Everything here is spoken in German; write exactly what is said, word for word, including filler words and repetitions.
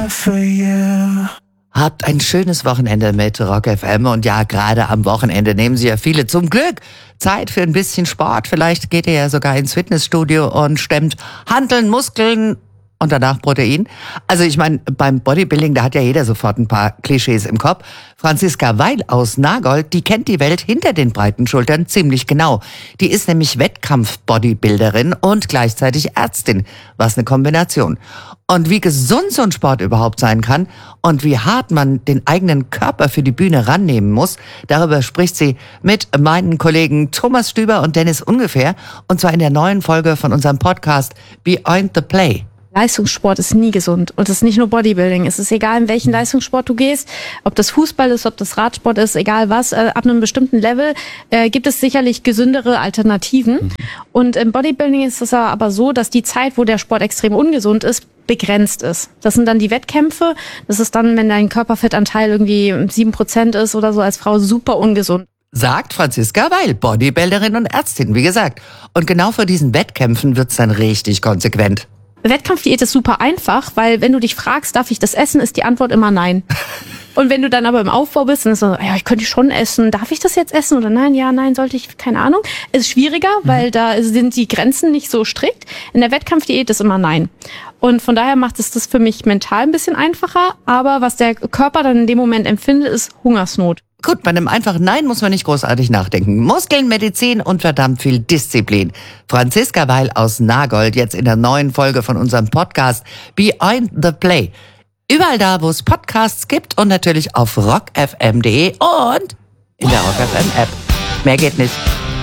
for you. Habt ein schönes Wochenende mit Rock F M und ja, gerade am Wochenende nehmen Sie ja viele zum Glück Zeit für ein bisschen Sport. Vielleicht geht ihr ja sogar ins Fitnessstudio und stemmt Hanteln, Muskeln und danach Protein. Also ich meine, beim Bodybuilding, da hat ja jeder sofort ein paar Klischees im Kopf. Franziska Weil aus Nagold, die kennt die Welt hinter den breiten Schultern ziemlich genau. Die ist nämlich Wettkampf-Bodybuilderin und gleichzeitig Ärztin. Was eine Kombination. Und wie gesund so ein Sport überhaupt sein kann und wie hart man den eigenen Körper für die Bühne rannehmen muss, darüber spricht sie mit meinen Kollegen Thomas Stüber und Dennis Ungefähr. Und zwar in der neuen Folge von unserem Podcast Beyond the Play. Leistungssport ist nie gesund. Und es ist nicht nur Bodybuilding. Es ist egal, in welchen Leistungssport du gehst, ob das Fußball ist, ob das Radsport ist, egal was. Äh, ab einem bestimmten Level äh, gibt es sicherlich gesündere Alternativen. Mhm. Und im Bodybuilding ist es aber so, dass die Zeit, wo der Sport extrem ungesund ist, begrenzt ist. Das sind dann die Wettkämpfe. Das ist dann, wenn dein Körperfettanteil irgendwie sieben Prozent ist oder so als Frau, super ungesund. Sagt Franziska Weil, Bodybuilderin und Ärztin, wie gesagt. Und genau vor diesen Wettkämpfen wird's dann richtig konsequent. Wettkampfdiät ist super einfach, weil wenn du dich fragst, darf ich das essen, ist die Antwort immer nein. Und wenn du dann aber im Aufbau bist, dann ist so, ja, ich könnte schon essen, darf ich das jetzt essen oder nein, ja, nein, sollte ich, keine Ahnung. Ist schwieriger, weil mhm. da sind die Grenzen nicht so strikt. In der Wettkampfdiät ist immer nein. Und von daher macht es das für mich mental ein bisschen einfacher, aber was der Körper dann in dem Moment empfindet, ist Hungersnot. Gut, bei einem einfachen Nein muss man nicht großartig nachdenken. Muskeln, Medizin und verdammt viel Disziplin. Franziska Weil aus Nagold, jetzt in der neuen Folge von unserem Podcast Beyond the Play. Überall da, wo es Podcasts gibt und natürlich auf rock f m punkt d e und in der Rock F M App. Mehr geht nicht.